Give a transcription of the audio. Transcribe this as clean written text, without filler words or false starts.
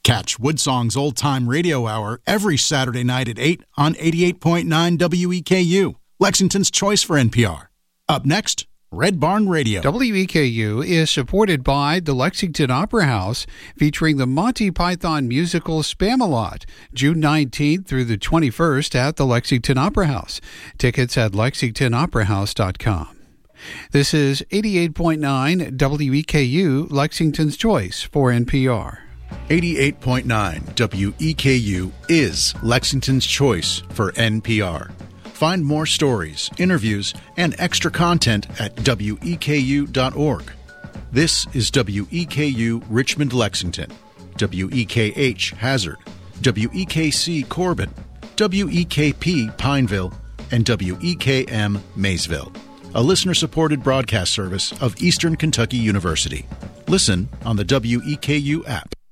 Catch Woodsong's Old Time Radio Hour every Saturday night at 8 on 88.9 WEKU, Lexington's choice for NPR. Up next, Red Barn Radio. WEKU is supported by the Lexington Opera House, featuring the Monty Python musical Spamalot, June 19th through the 21st at the Lexington Opera House. Tickets at lexingtonoperahouse.com. This is 88.9 WEKU, Lexington's choice for NPR. 88.9 WEKU is Lexington's choice for NPR. Find more stories, interviews, and extra content at weku.org. This is WEKU Richmond, Lexington, WEKH Hazard, WEKC Corbin, WEKP Pineville, and WEKM Maysville, a listener-supported broadcast service of Eastern Kentucky University. Listen on the WEKU app.